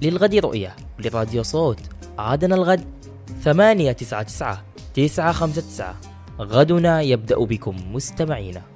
للغد رؤية لراديو صوت. عادنا الغد 899 959. غدنا يبدأ بكم مستمعينا.